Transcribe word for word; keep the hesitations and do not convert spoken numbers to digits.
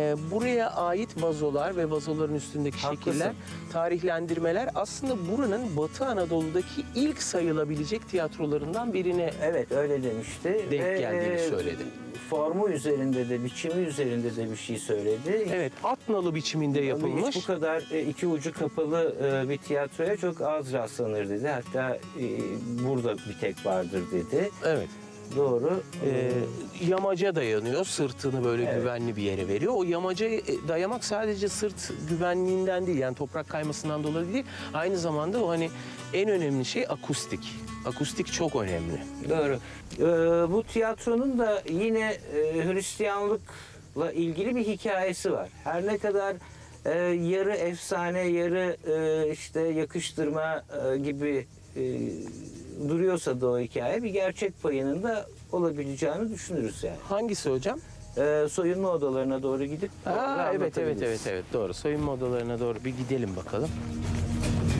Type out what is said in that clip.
Ee, buraya ait vazolar ve vazoların üstündeki Haklısın. şekiller, tarihlendirmeler aslında buranın Batı Anadolu'daki ilk sayılabilecek tiyatrolarından birine Evet, öyle demişti. denk Ve, geldiğini e, söyledi. Formu üzerinde de, biçimi üzerinde de bir şey söyledi. Evet, at nalı biçiminde yapılmış. Hiç bu kadar e, iki ucu kapalı e, bir tiyatroya çok az rastlanır dedi. Hatta e, burada bir tek vardır dedi. Evet. Doğru. Ee, yamaca dayanıyor. Sırtını böyle Evet. güvenli bir yere veriyor. O yamaca dayamak sadece sırt güvenliğinden değil, yani toprak kaymasından dolayı değil. Aynı zamanda o hani en önemli şey akustik. Akustik çok önemli. Doğru. Ee, bu tiyatronun da yine e, Hristiyanlıkla ilgili bir hikayesi var. Her ne kadar e, yarı efsane, yarı e, işte yakıştırma e, gibi e, duruyorsa da o hikaye, bir gerçek payının da olabileceğini düşünürüz yani. Hangisi hocam? E, soyunma odalarına doğru gidip Aa, orada evet evet anlatabiliriz. evet evet doğru. Soyunma odalarına doğru bir gidelim bakalım.